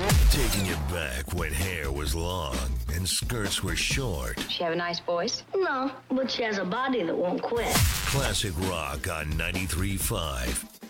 Taking it back when hair was long and skirts were short. She have a nice voice? No, but she has a body that won't quit. Classic rock on 93.5